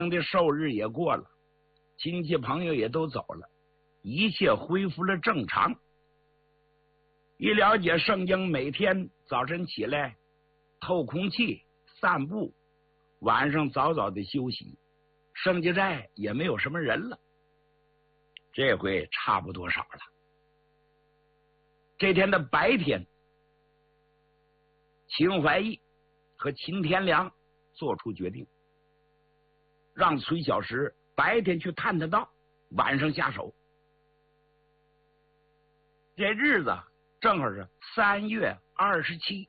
的寿日也过了，亲戚朋友也都走了，一切恢复了正常。一了解，圣婴每天早晨起来透空气散步，晚上早早的休息，圣家寨也没有什么人了。这回差不多少了。这天的白天，秦怀义和秦天良做出决定，让崔小石白天去探探道，晚上下手。这日子正好是3月27。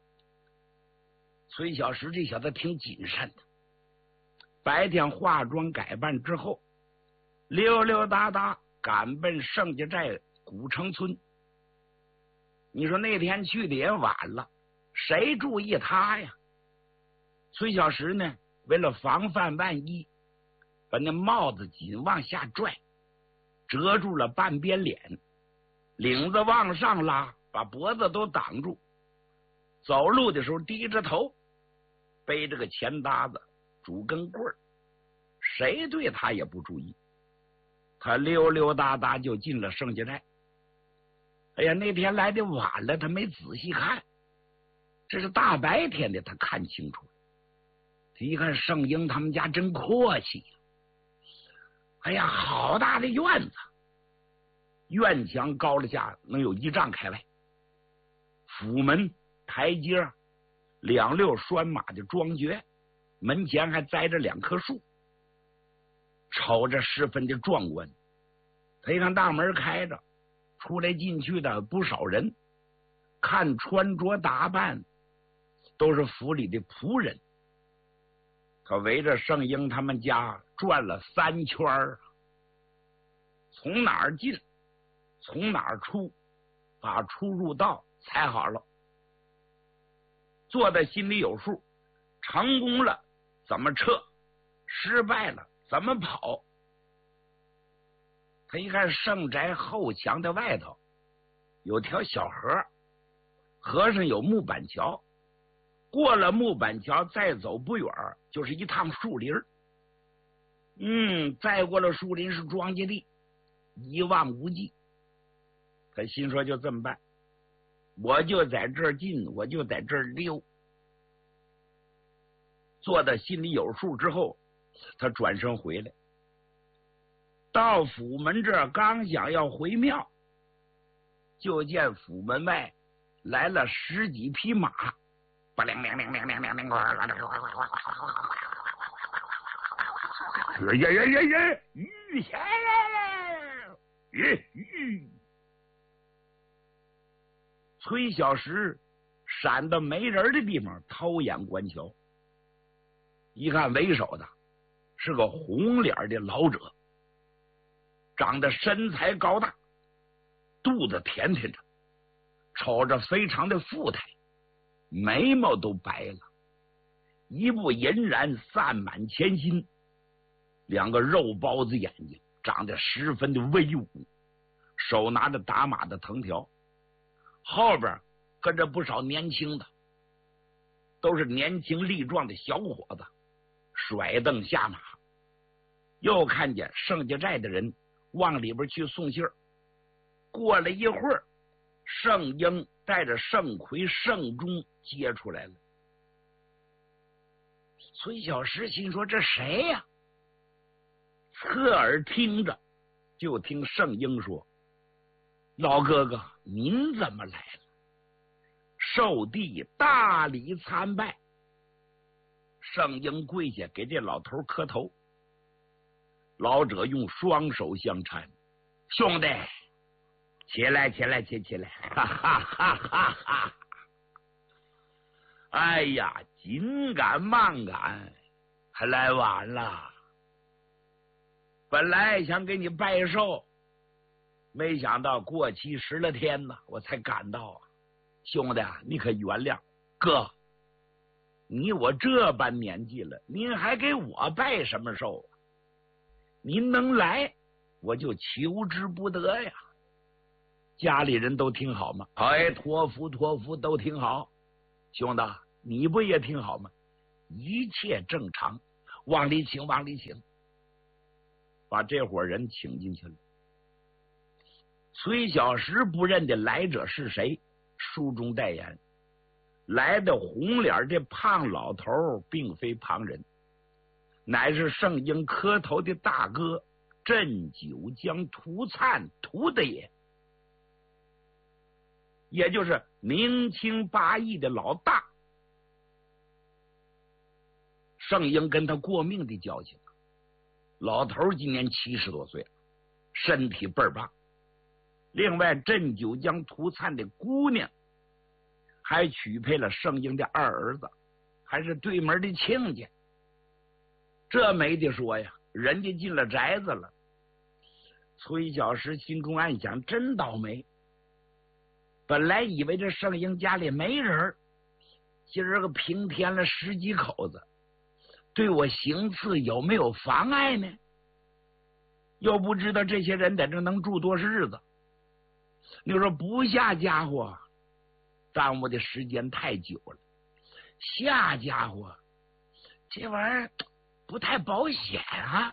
崔小石这小子挺谨慎的，白天化妆改扮之后，溜溜达达赶奔盛家寨古城村。你说那天去的也晚了，谁注意他呀？崔小石呢，为了防范万一，把那帽子紧往下拽，遮住了半边脸，领子往上拉，把脖子都挡住。走路的时候低着头，背着个钱搭子，拄根棍儿，谁对他也不注意。他溜溜达达就进了盛家寨。哎呀，那天来的晚了，他没仔细看，这是大白天的，他看清楚了。他一看圣婴他们家真阔气呀！哎呀，好大的院子，院墙高了下能有1丈开外，府门台阶2溜拴马的庄爵，门前还栽着2棵树，瞅着十分的壮观。他一看大门开着，出来进去的不少人，看穿着打扮都是府里的仆人。他围着圣婴他们家转了3圈，从哪儿进从哪儿出，把出入道踩好了，做的心里有数，成功了怎么撤，失败了怎么跑。他一看圣宅后墙的外头有条小河，河上有木板桥，过了木板桥再走不远就是一趟树林。再过了树林是庄稼地，一望无际。他心说就这么办，我就在这儿进，我就在这儿溜。做的心里有数之后，他转身回来，到府门这儿刚想要回庙，就见府门外来了10几匹马，不灵灵灵灵灵灵灵，遇险了！崔小石闪到没人的地方偷眼观瞧，一看为首的是个红脸的老者，长得身材高大，肚子甜甜的，瞅着非常的富态，眉毛都白了，一部银髯散满前心，2个肉包子眼睛，长得十分的威武，手拿着打马的藤条，后边跟着不少年轻的，都是年轻力壮的小伙子，甩蹬下马。又看见盛家寨的人往里边去送信儿。过了一会儿，圣婴带着圣魁、圣钟接出来了。崔小石心说这谁呀？侧耳听着，就听圣婴说：“老哥哥，您怎么来了？受弟大礼参拜。”圣婴跪下给这老头磕头。老者用双手相搀：“兄弟，起来，起来，起来！哈哈哈哈哈！哎呀，紧赶慢赶，还来晚了。本来想给你拜寿，没想到过期10来天呢，我才赶到啊。兄弟，你可原谅哥，你我这般年纪了，您还给我拜什么寿啊？您能来，我就求之不得呀。家里人都挺好吗？哎，托福都挺好。兄弟，你不也挺好吗？一切正常， 往里请，往里请，把这伙人请进去了。崔小石不认得来者是谁，书中代言，来的红脸这胖老头并非旁人，乃是圣婴磕头的大哥镇九江涂灿涂的也就是明清八义的老大。圣婴跟他过命的交情，老头今年70多岁了，身体倍儿棒。另外镇九江涂灿的姑娘还娶配了圣婴的二儿子，还是对门的亲家，这没得说呀，人家进了宅子了。崔小石心中暗想，真倒霉，本来以为这圣婴家里没人，今儿个平添了10几口子，对我行刺有没有妨碍呢？又不知道这些人在这能住多少日子。你说不下家伙耽误的时间太久了，下家伙这玩意儿不太保险啊。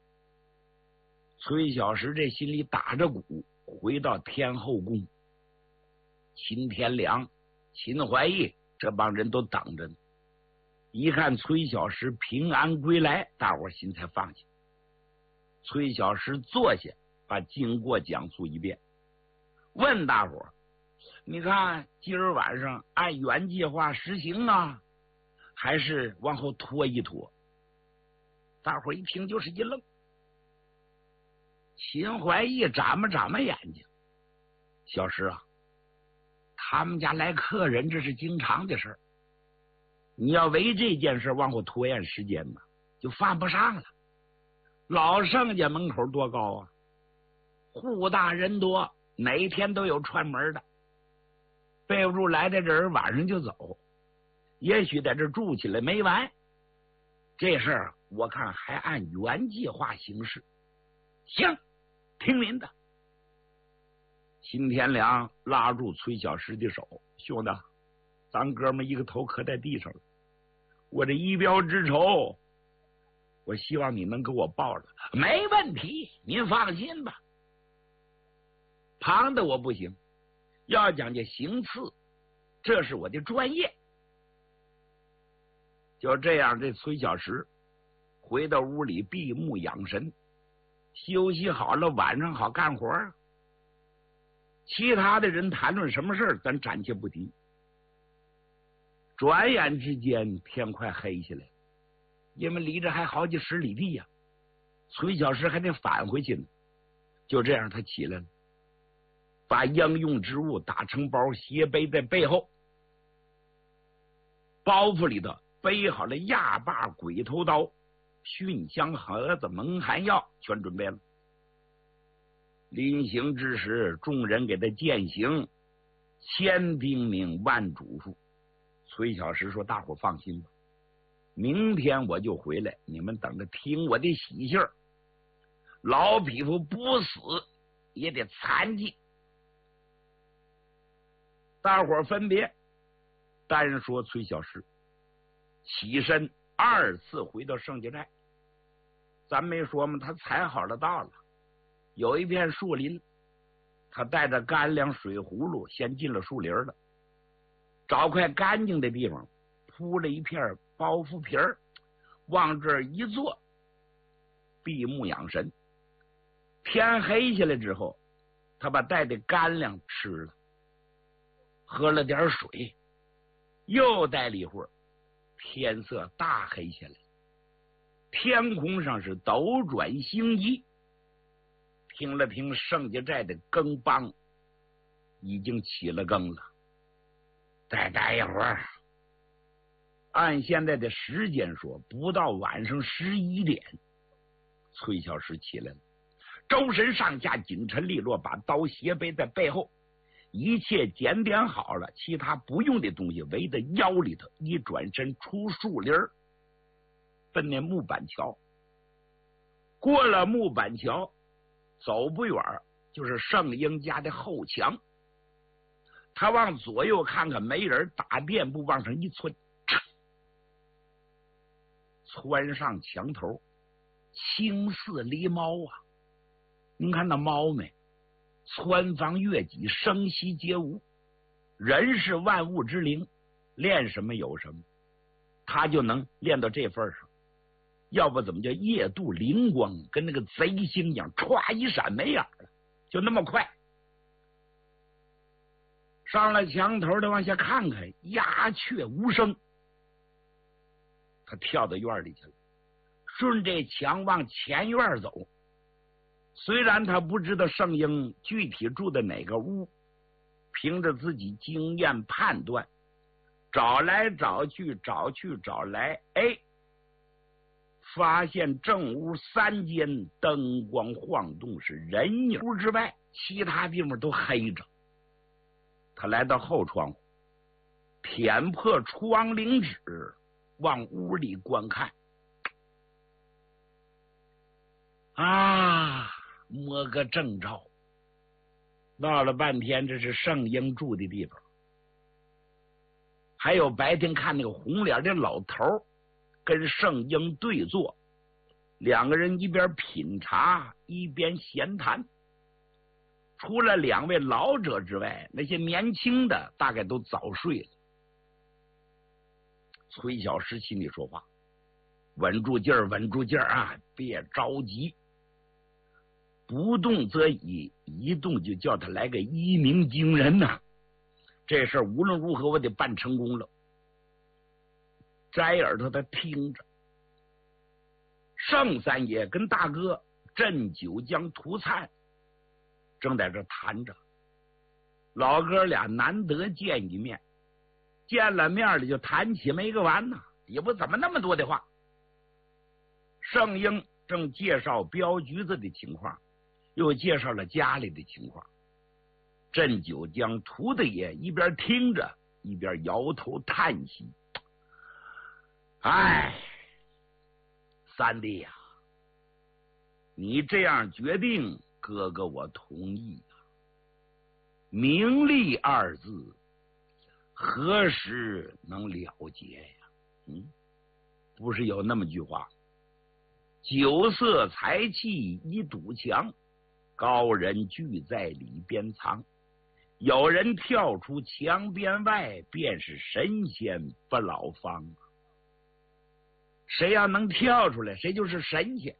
崔小石这心里打着鼓，回到天后宫，秦天良、秦怀义这帮人都等着呢。一看崔小石平安归来，大伙心才放下。崔小石坐下，把经过讲述一遍，问大伙：你看今儿晚上按原计划实行啊，还是往后拖一拖？大伙一听就是一愣。秦怀义眨巴眨巴眼睛：小石啊，他们家来客人这是经常的事儿，你要为这件事往后拖延时间吧，就犯不上了。老盛家门口多高啊，户大人多，哪天都有串门的，备不住来的人晚上就走，也许在这住起来没完。这事儿我看还按原计划行事。行，听您的。秦天良拉住崔小石的手：兄弟，咱哥们一个头磕在地上了，我这一标之仇，我希望你能给我报了。没问题，您放心吧。旁的我不行，要讲究行刺，这是我的专业。就这样，这崔小石回到屋里闭目养神，休息好了，晚上好干活。其他的人谈论什么事儿，咱暂且不提。转眼之间，天快黑下来，因为离着还好几10里地呀，崔小石还得返回去呢。就这样，他起来了，把应用之物打成包，斜背在背后，包袱里头背好了压把、鬼头刀、熏香盒子、蒙汗药，全准备了。临行之时，众人给他饯行，千叮咛万嘱咐。崔小石说：大伙放心吧，明天我就回来，你们等着听我的喜信儿。老匹夫不死也得残疾。大伙分别，单说崔小石起身2次回到盛家寨。咱没说吗？他踩好了道了，有一片树林，他带着干粮水葫芦先进了树林了，找块干净的地方铺了一片包袱皮儿，往这儿一坐，闭目养神。天黑下来之后，他把带的干粮吃了，喝了点水，又待了一会儿，天色大黑下来，天空上是斗转星移。听了听盛家寨的更梆，已经起了更了。再待一会儿，按现在的时间说，不到晚上11点，崔小石起来了，周身上下紧陈利落，把刀斜背在背后，一切检点好了，其他不用的东西围在腰里头，一转身出树林，奔那木板桥。过了木板桥，走不远就是圣婴家的后墙。他往左右看看没人，打垫步往上一窜， 窜上墙头，轻似狸猫啊！您看那猫没？窜芳跃己，声息皆无。人是万物之灵，练什么有什么，他就能练到这份上。要不怎么叫夜渡灵光，跟那个贼星一样，歘一闪没影了，就那么快。上了墙头的往下看看，鸦雀无声。他跳到院里去了，顺这墙往前院走。虽然他不知道圣婴具体住的哪个屋，凭着自己经验判断，找来找去，找去找来，发现正屋3间灯光晃动，是人影之外，其他地方都黑着。他来到后窗户，舔破窗棂纸，往屋里观看。摸个正着。闹了半天，这是圣婴住的地方。还有白天看那个红脸的老头跟圣婴对坐，两个人一边品茶一边闲谈。除了2位老者之外，那些年轻的大概都早睡了。崔小石心里说话：稳住劲儿，稳住劲儿啊，别着急。不动则已，一动就叫他来个一鸣惊人呐！这事儿无论如何我得办成功了。摘耳朵他听着，圣三爷跟大哥镇九江涂灿正在这谈着。老哥俩难得见一面，见了面了就谈起没个完呢，也不怎么那么多的话。圣婴正介绍镖局子的情况，又介绍了家里的情况。镇九江涂大爷一边听着一边摇头叹息：三弟呀，你这样决定，哥哥我同意啊。名利2字，何时能了结呀？不是有那么句话：酒色财气一堵墙，高人聚在里边藏。有人跳出墙边外，便是神仙不老方。谁要能跳出来，谁就是神仙。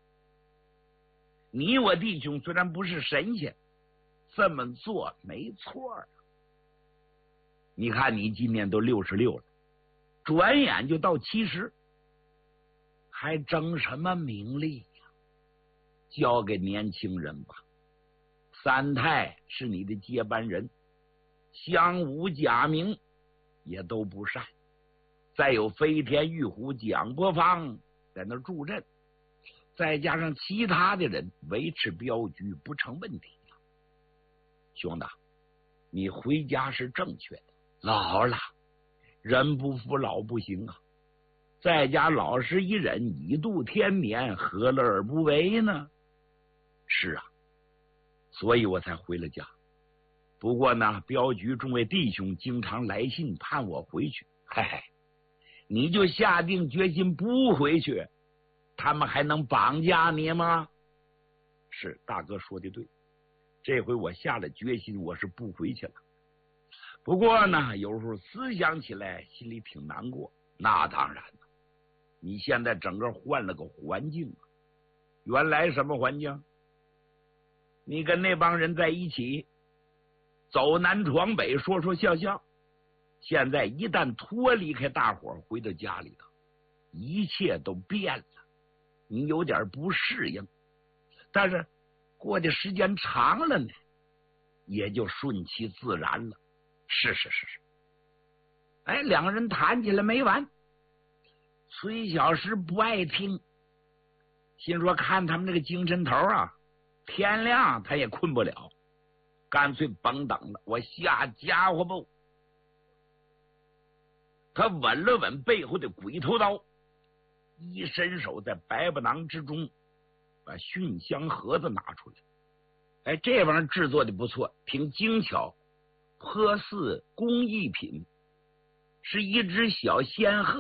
你我弟兄虽然不是神仙，这么做没错啊。你看你今年都66了，转眼就到70，还争什么名利呀？交给年轻人吧。三太是你的接班人，襄武贾明也都不善，再有飞天玉虎蒋伯方在那助阵，再加上其他的人维持镖局，不成问题了。兄弟，你回家是正确的，老了人不服老不行啊，在家老实一忍，以度天年，何乐而不为呢？是啊，所以我才回了家。不过呢，镖局众位弟兄经常来信盼我回去，你就下定决心不回去，他们还能绑架你吗？是，大哥说的对，这回我下了决心，我是不回去了。不过呢，有时候思想起来心里挺难过。那当然了，你现在整个换了个环境，原来什么环境？你跟那帮人在一起走南闯北，说说笑笑，现在一旦脱离开大伙儿，回到家里头，一切都变了，你有点不适应，但是过的时间长了呢，也就顺其自然了。是，两个人谈起来没完。崔小石不爱听，心说看他们这个精神头啊，天亮他也困不了，干脆甭等了，我下家伙吧。他稳了稳背后的鬼头刀，一伸手在白布囊之中把熏香盒子拿出来。这玩意儿制作的不错，挺精巧，颇似工艺品，是一只小仙鹤